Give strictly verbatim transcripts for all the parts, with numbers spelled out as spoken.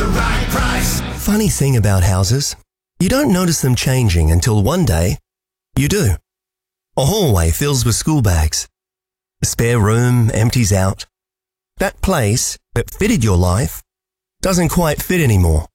the right price. Funny thing about houses, you don't notice them changing until one day you do. A hallway fills with school bags. A spare room empties out. That place that fitted your life doesn't quite fit anymore.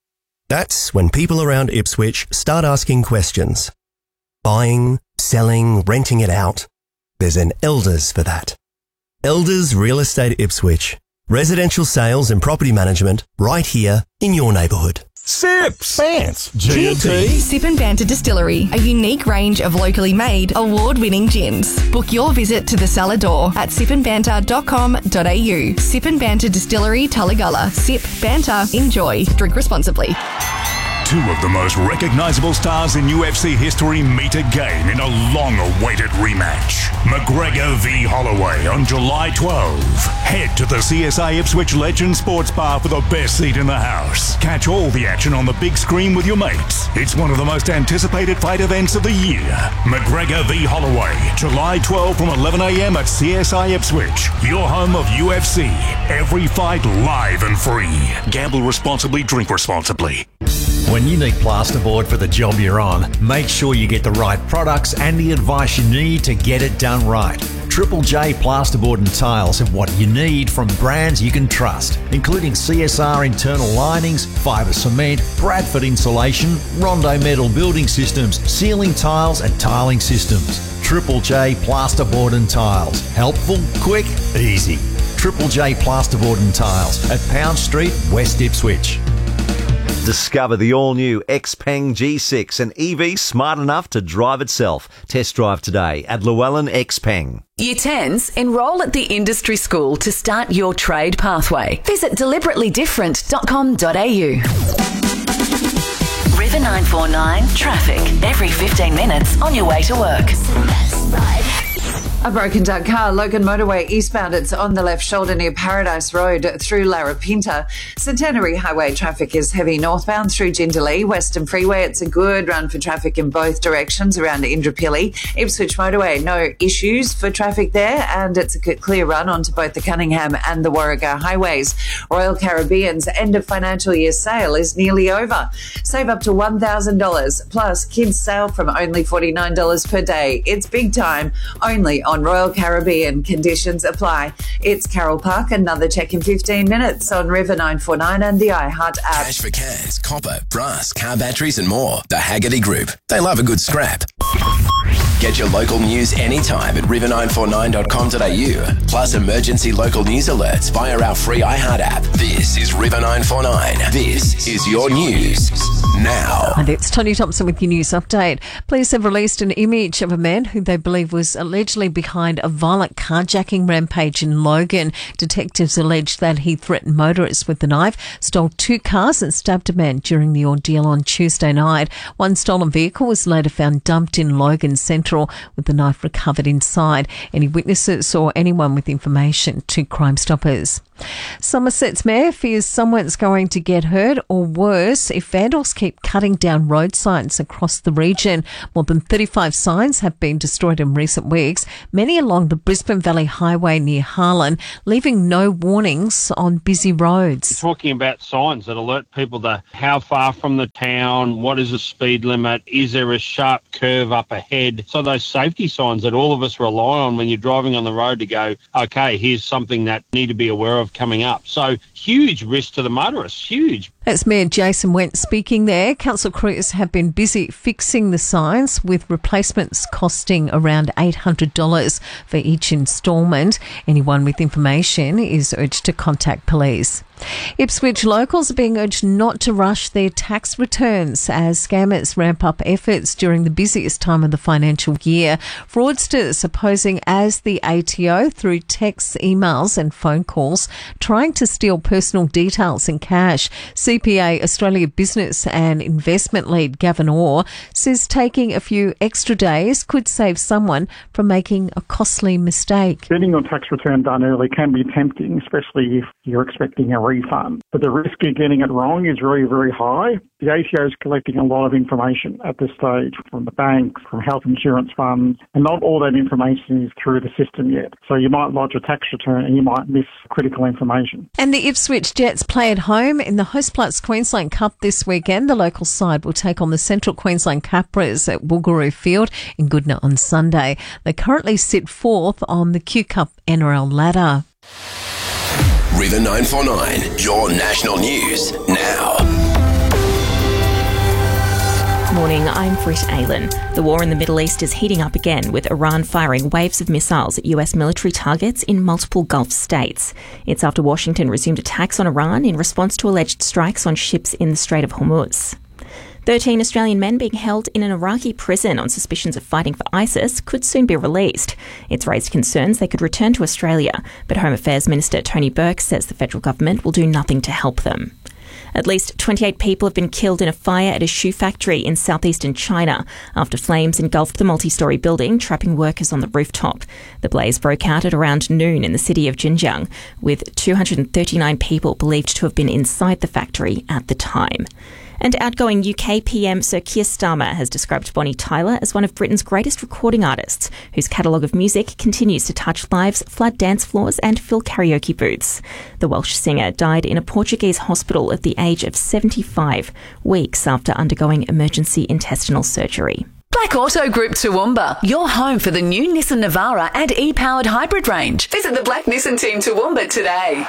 That's when people around Ipswich start asking questions. Buying, selling, renting it out. There's an Elders for that. Elders Real Estate Ipswich. Residential sales and property management right here in your neighbourhood. Sips, Bants, G and T. Sip and Banter Distillery, a unique range of locally made, award-winning gins. Book your visit to the cellar door at sip and banter dot com dot a u. Sip and Banter Distillery, Tullagalla. Sip, banter, enjoy. Drink responsibly. Two of the most recognisable stars in U F C history meet again in a long-awaited rematch. McGregor v Holloway on July twelfth. Head to the C S I Ipswich Legend Sports Bar for the best seat in the house. Catch all the action on the big screen with your mates. It's one of the most anticipated fight events of the year. McGregor v Holloway, July twelfth from eleven a m at C S I Ipswich. Your home of U F C. Every fight live and free. Gamble responsibly, drink responsibly. When you need plasterboard for the job you're on, make sure you get the right products and the advice you need to get it done right. Triple J Plasterboard and Tiles have what you need from brands you can trust, including C S R internal linings, fibre cement, Bradford insulation, Rondo metal building systems, ceiling tiles and tiling systems. Triple J Plasterboard and Tiles. Helpful, quick, easy. Triple J Plasterboard and Tiles at Pound Street, West Ipswich. Discover the all-new Xpeng G six, an E V smart enough to drive itself. Test drive today at Llewellyn Xpeng. Year tens, enrol at the industry school to start your trade pathway. Visit deliberately different dot com dot a u. River nine four nine traffic every fifteen minutes on your way to work. A broken down car, Logan Motorway eastbound. It's on the left shoulder near Paradise Road through Larapinta. Centenary Highway traffic is heavy northbound through Jindalee. Western Freeway, it's a good run for traffic in both directions around Indooroopilly. Ipswich Motorway, no issues for traffic there, and it's a clear run onto both the Cunningham and the Warragar highways. Royal Caribbean's end of financial year sale is nearly over. Save up to one thousand dollars plus kids sale from only forty-nine dollars per day. It's big time, only on Royal Caribbean. Conditions apply. It's Carroll Park. Another check in fifteen minutes on River nine four nine and the iHeart app. Cash for cans, copper, brass, car batteries and more. The Haggerty Group. They love a good scrap. Get your local news anytime at river nine four nine dot com dot a u. Plus emergency local news alerts via our free iHeart app. This is River nine four nine. This is your news now. And it's Tony Thompson with your news update. Police have released an image of a man who they believe was allegedly behind a violent carjacking rampage in Logan. Detectives alleged that he threatened motorists with a knife, stole two cars and stabbed a man during the ordeal on Tuesday night. One stolen vehicle was later found dumped in Logan Central with the knife recovered inside. Any witnesses or anyone with information to Crime Stoppers. Somerset's mayor fears someone's going to get hurt or worse if vandals keep cutting down road signs across the region. More than thirty-five signs have been destroyed in recent weeks, many along the Brisbane Valley Highway near Harlan, leaving no warnings on busy roads. You're talking about signs that alert people to how far from the town, what is the speed limit, is there a sharp curve up ahead. So those safety signs that all of us rely on when you're driving on the road to go, okay, here's something that need to be aware of coming up. So huge risk to the motorists, huge. That's Mayor Jason Wentz speaking there. Council crews have been busy fixing the signs, with replacements costing around eight hundred dollars for each instalment. Anyone with information is urged to contact police. Ipswich locals are being urged not to rush their tax returns as scammers ramp up efforts during the busiest time of the financial year. Fraudsters are posing as the A T O through texts, emails and phone calls, trying to steal personal details and cash. C P A Australia Business and Investment Lead Gavin Orr says taking a few extra days could save someone from making a costly mistake. Getting your tax return done early can be tempting, especially if you're expecting a refund. But the risk of getting it wrong is very, very high. The A T O is collecting a lot of information at this stage from the banks, from health insurance funds, and not all that information is through the system yet. So you might lodge a tax return and you might miss critical information. And the Ipswich Jets play at home in the Hostplus Queensland Cup this weekend. The local side will take on the Central Queensland Capras at Woolgaroo Field in Goodna on Sunday. They currently sit fourth on the Q Cup N R L ladder. River nine four nine, your national news now. Morning, I'm Britt Aylan. The war in the Middle East is heating up again, with Iran firing waves of missiles at U S military targets in multiple Gulf states. It's after Washington resumed attacks on Iran in response to alleged strikes on ships in the Strait of Hormuz. thirteen Australian men being held in an Iraqi prison on suspicions of fighting for ISIS could soon be released. It's raised concerns they could return to Australia, but Home Affairs Minister Tony Burke says the federal government will do nothing to help them. At least twenty-eight people have been killed in a fire at a shoe factory in southeastern China after flames engulfed the multi-storey building, trapping workers on the rooftop. The blaze broke out at around noon in the city of Xinjiang, with two hundred thirty-nine people believed to have been inside the factory at the time. And outgoing U K P M Sir Keir Starmer has described Bonnie Tyler as one of Britain's greatest recording artists, whose catalogue of music continues to touch lives, flood dance floors and fill karaoke booths. The Welsh singer died in a Portuguese hospital at the age of seventy-five, weeks after undergoing emergency intestinal surgery. Black Auto Group Toowoomba, your home for the new Nissan Navara and e-powered hybrid range. Visit the Black Nissan team Toowoomba today.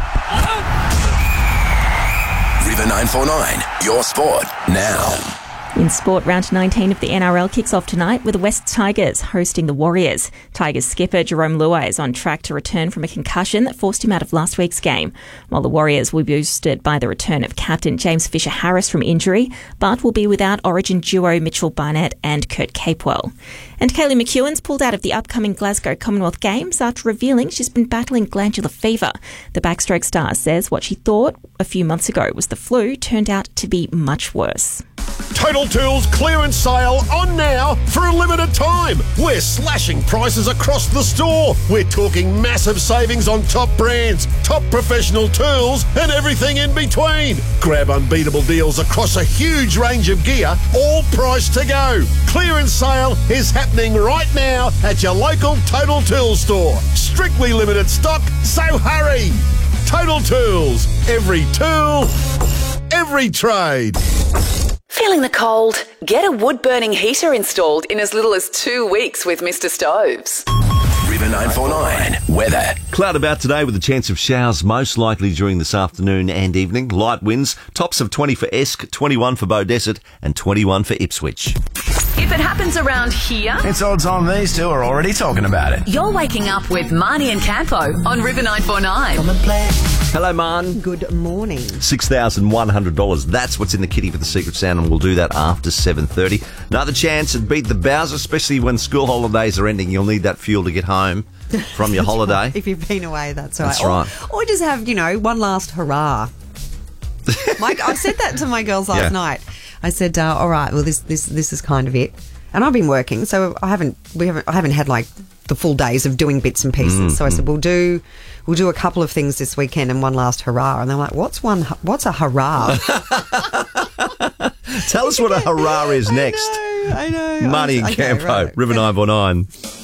River nine four nine, your sport now. In sport, round nineteen of the N R L kicks off tonight with the West Tigers hosting the Warriors. Tigers skipper Jerome Luai is on track to return from a concussion that forced him out of last week's game, while the Warriors will be boosted by the return of captain James Fisher-Harris from injury, but will be without Origin duo Mitchell Barnett and Kurt Capewell. And Kaylee McEwen's pulled out of the upcoming Glasgow Commonwealth Games after revealing she's been battling glandular fever. The backstroke star says what she thought a few months ago was the flu turned out to be much worse. Total Tools clearance sale on now for a limited time. We're slashing prices across the store. We're talking massive savings on top brands, top professional tools and everything in between. Grab unbeatable deals across a huge range of gear, all priced to go. Clearance sale is happening right now at your local Total Tools store. Strictly limited stock, so hurry. Total Tools, every tool, every trade. Feeling the cold? Get a wood-burning heater installed in as little as two weeks with Mister Stoves. River nine four nine, weather. Cloud about today with a chance of showers most likely during this afternoon and evening. Light winds, tops of twenty for Esk, twenty-one for Beaudesert and twenty-one for Ipswich. If it happens around here, it's odds on these two are already talking about it. You're waking up with Marnie and Campo on River nine four nine. Hello, Man. Good morning. six thousand one hundred dollars. That's what's in the kitty for the Secret Sound, and we'll do that after seven thirty. Another chance at Beat the Bowser, especially when school holidays are ending. You'll need that fuel to get home from your holiday. Right. If you've been away, that's right. That's right. Or, or just have, you know, one last hurrah. Mike, I said that to my girls last Yeah. night. I said, uh, all right, well, this, this, this is kind of it. And I've been working, so I haven't, we haven't, I haven't had like the full days of doing bits and pieces. Mm, so I mm. said, we'll do, we'll do a couple of things this weekend and one last hurrah. And they're like, what's one, what's a hurrah? Tell us what a hurrah is next. I know. I know. Marnie and Okay, Campo, right. River nine four nine.